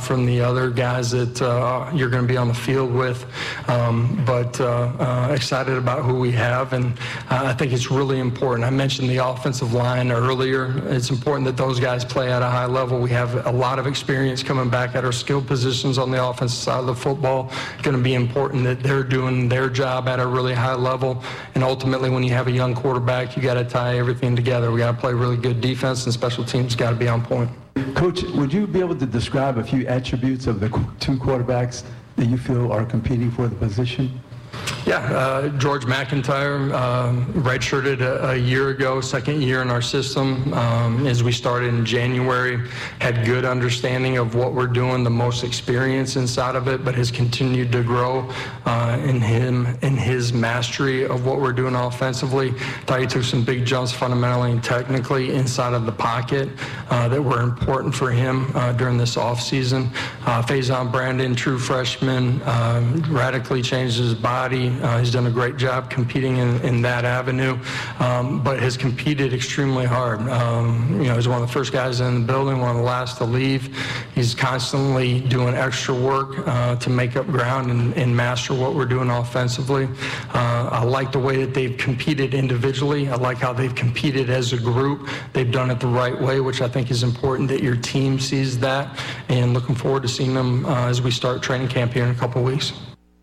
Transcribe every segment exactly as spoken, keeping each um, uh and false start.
from the other guys that uh, you're going to be on the field with. Um, but uh, uh, excited about who we have, and uh, I think it's really important. I mentioned the offensive line earlier. It's important that those guys play at a high level. We have a lot of experience coming back at our skill positions on the offensive side of the football. It's going to be important that they're doing their job at a really high level. And ultimately, when you have a young quarterback, you got to tie everything together. We got to play really good defense, and special teams got to be on point. Coach, would you be able to describe a few attributes of the two quarterbacks that you feel are competing for the position? Yeah, uh, George McIntyre um, redshirted a, a year ago, second year in our system. Um, as we started in January, had good understanding of what we're doing, the most experience inside of it, but has continued to grow uh, in him in his mastery of what we're doing offensively. Thought he took some big jumps fundamentally and technically inside of the pocket uh, that were important for him uh, during this offseason. Uh, Faison Brandon, true freshman, um, radically changed his body. Uh, he's done a great job competing in, in that avenue, um, but has competed extremely hard. Um, you know, he's one of the first guys in the building, one of the last to leave. He's constantly doing extra work uh, to make up ground and, and master what we're doing offensively. Uh, I like the way that they've competed individually. I like how they've competed as a group. They've done it the right way, which I think is important that your team sees that, and looking forward to seeing them uh, as we start training camp here in a couple of weeks.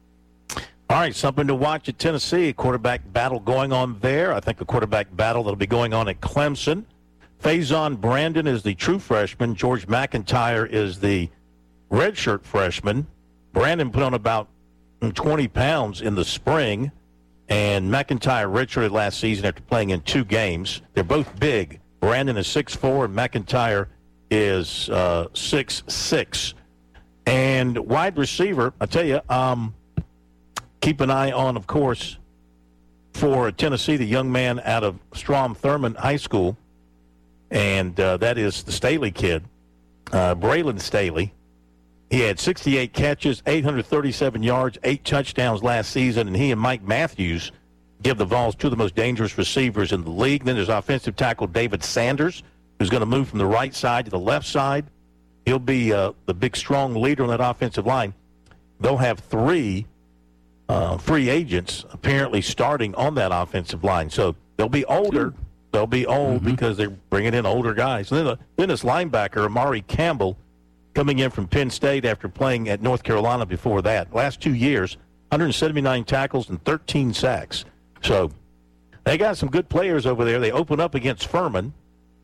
All right, something to watch at Tennessee, a quarterback battle going on there. I think a quarterback battle that'll be going on at Clemson. Faison Brandon is the true freshman. George McIntyre is the redshirt freshman. Brandon put on about twenty pounds in the spring, and McIntyre redshirted last season after playing in two games. They're both big. Brandon is six foot four, and McIntyre is uh, six foot six. And wide receiver, I tell you, um, keep an eye on, of course, for Tennessee, the young man out of Strom Thurmond High School, and uh, that is the Staley kid, uh, Braylon Staley. He had sixty-eight catches, eight hundred thirty-seven yards, eight touchdowns last season, and he and Mike Matthews give the Vols two of the most dangerous receivers in the league. Then there's offensive tackle David Sanders, who's going to move from the right side to the left side. He'll be uh, the big, strong leader on that offensive line. They'll have three Uh, free agents apparently starting on that offensive line. So they'll be older. They'll be old mm-hmm. because they're bringing in older guys. And then, uh, then this linebacker, Amari Campbell, coming in from Penn State after playing at North Carolina before that. Last two years, one hundred seventy-nine tackles and thirteen sacks. So they got some good players over there. They open up against Furman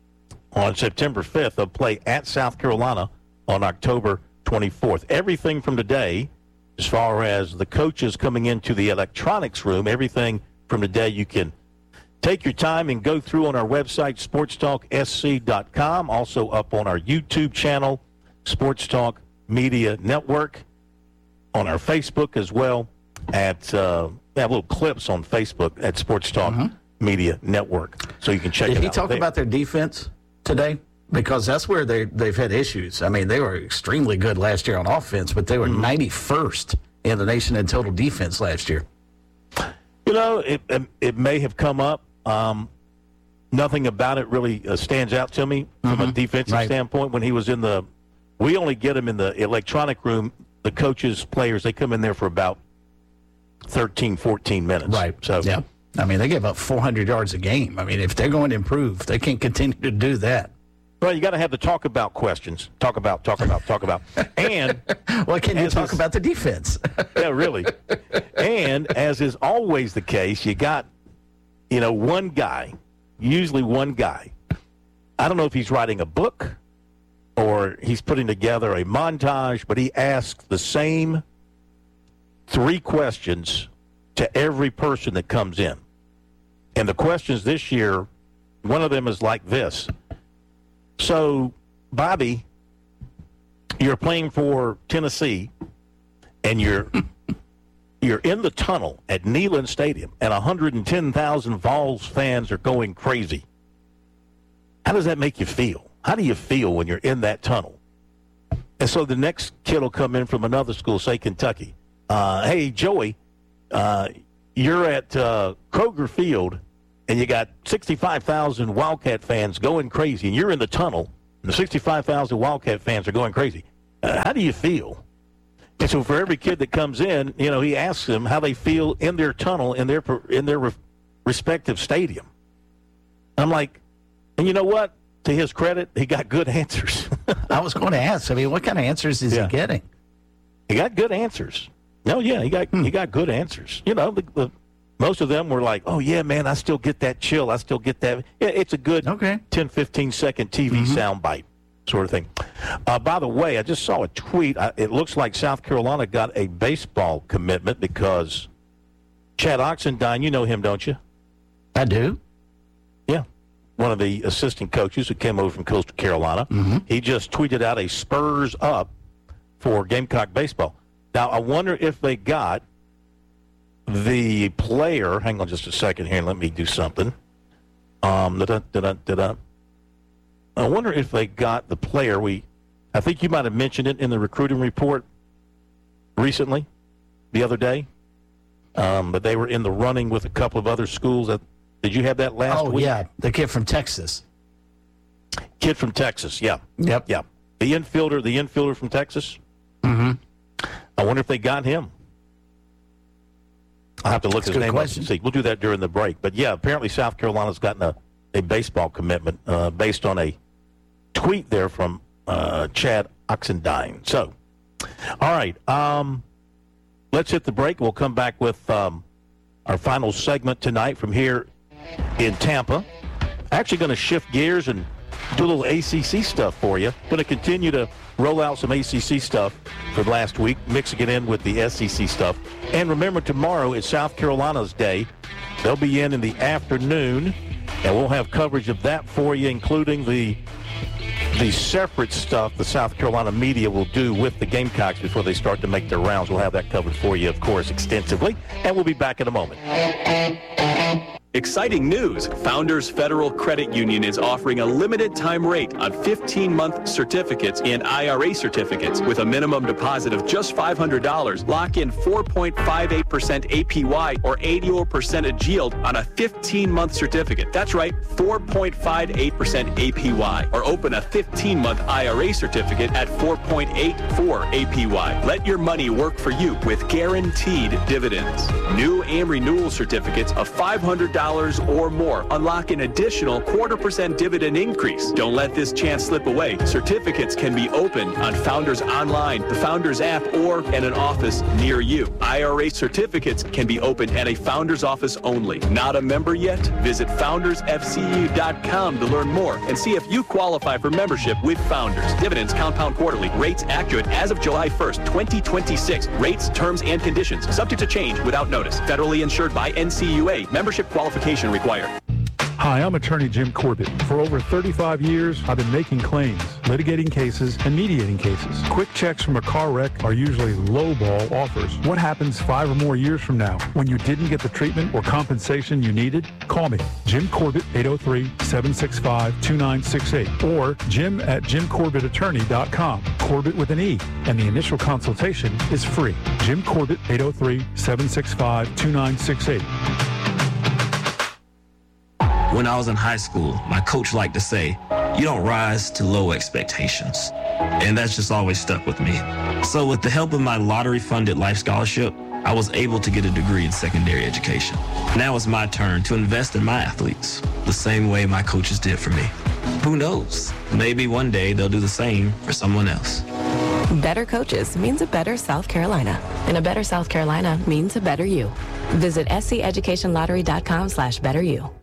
on September fifth. They'll play at South Carolina on October twenty-fourth. Everything from today, as far as the coaches coming into the electronics room, everything from today you can take your time and go through on our website, sports talk s c dot com, also up on our YouTube channel, Sports Talk Media Network, on our Facebook as well. At uh, they have little clips on Facebook at Sports Talk mm-hmm. Media Network, so you can check Did it out. Did he talk there. about their defense today? Because that's where they, they've had issues. I mean, they were extremely good last year on offense, but they were mm-hmm. ninety-first in the nation in total defense last year. You know, it it, it may have come up. Um, nothing about it really uh, stands out to me from mm-hmm. a defensive right. standpoint. When he was in the – we only get him in the electronic room. The coaches, players, they come in there for about thirteen, fourteen minutes. Right. So, yeah. I mean, they give up four hundred yards a game. I mean, if they're going to improve, they can't continue to do that. Well, you got to have the talk about questions. Talk about, talk about, talk about. And why can't you talk is, about the defense? Yeah, really. And as is always the case, you got, you know, one guy, usually one guy. I don't know if he's writing a book or he's putting together a montage, but he asks the same three questions to every person that comes in. And the questions this year, one of them is like this. So, Bobby, you're playing for Tennessee, and you're you're in the tunnel at Neyland Stadium, and one hundred ten thousand Vols fans are going crazy. How does that make you feel? How do you feel when you're in that tunnel? And so the next kid will come in from another school, say Kentucky. Uh, hey, Joey, uh, you're at uh, Kroger Field, and you got sixty-five thousand Wildcat fans going crazy, and you're in the tunnel, and the sixty-five thousand Wildcat fans are going crazy. uh, how do you feel? And so for every kid that comes in, you know, he asks them how they feel in their tunnel, in their in their re- respective stadium. I'm like, and you know what? To his credit, he got good answers. I was going to ask. I mean, what kind of answers is Yeah. he getting? He got good answers. No, yeah, he got Hmm. he got good answers. You know, the, the, most of them were like, oh, yeah, man, I still get that chill. I still get that. Yeah, it's a good Okay. ten, fifteen second T V Mm-hmm. sound bite sort of thing. Uh, by the way, I just saw a tweet. I, it looks like South Carolina got a baseball commitment because Chad Oxendine, you know him, don't you? I do. Yeah. One of the assistant coaches who came over from Coastal Carolina. Mm-hmm. He just tweeted out a Spurs up for Gamecock baseball. Now, I wonder if they got the player. Hang on just a second here and let me do something. Um, da-da, da-da, da-da. I wonder if they got the player. We, I think you might have mentioned it in the recruiting report recently, the other day. Um, but they were in the running with a couple of other schools. That, did you have that last Oh, week? yeah. The kid from Texas. Kid from Texas, yeah. Yep. Yeah. The infielder, the infielder from Texas. Mm-hmm. I wonder if they got him. I'll have to look That's a his good name up question. and see. We'll do that during the break. But, yeah, apparently South Carolina's gotten a, a baseball commitment uh, based on a tweet there from uh, Chad Oxendine. So, all right, um, let's hit the break. We'll come back with um, our final segment tonight from here in Tampa. Actually going to shift gears and do a little A C C stuff for you. Going to continue to roll out some A C C stuff from last week, mixing it in with the S E C stuff. And remember, tomorrow is South Carolina's day. They'll be in in the afternoon, and we'll have coverage of that for you, including the the separate stuff the South Carolina media will do with the Gamecocks before they start to make their rounds. We'll have that covered for you, of course, extensively, and we'll be back in a moment. Exciting news! Founders Federal Credit Union is offering a limited time rate on fifteen month certificates and I R A certificates with a minimum deposit of just five hundred dollars. Lock in four point five eight percent A P Y or eighty-four percentage yield on a fifteen month certificate. That's right, four point five eight percent A P Y. Or open a fifteen month I R A certificate at four point eight four A P Y. Let your money work for you with guaranteed dividends. New and renewal certificates of five hundred dollars or more unlock an additional quarter percent dividend increase. Don't let this chance slip away. Certificates can be opened on Founders Online, the Founders app, or at an office near you. I R A certificates can be opened at a Founders office only. Not a member yet? Visit founders f c u dot com to learn more and see if you qualify for membership with Founders. Dividends compound quarterly. Rates accurate as of July first, twenty twenty-six. Rates, terms, and conditions subject to change without notice. Federally insured by N C U A. Membership qualification required. Hi, I'm attorney Jim Corbett. For over thirty-five years, I've been making claims, litigating cases, and mediating cases. Quick checks from a car wreck are usually lowball offers. What happens five or more years from now when you didn't get the treatment or compensation you needed? Call me, Jim Corbett, eight oh three, seven six five, two nine six eight, or jim at jim corbett attorney dot com. Corbett with an E, and the initial consultation is free. Jim Corbett, eight oh three, seven six five, two nine six eight. When I was in high school, my coach liked to say, you don't rise to low expectations. And that's just always stuck with me. So with the help of my lottery-funded life scholarship, I was able to get a degree in secondary education. Now it's my turn to invest in my athletes, the same way my coaches did for me. Who knows? Maybe one day they'll do the same for someone else. Better coaches means a better South Carolina. And a better South Carolina means a better you. Visit s c education lottery dot com slash better you.